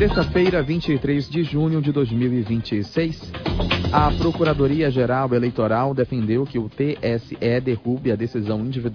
terça-feira, 23 de junho de 2026, a Procuradoria-Geral Eleitoral defendeu que o TSE derrube a decisão individual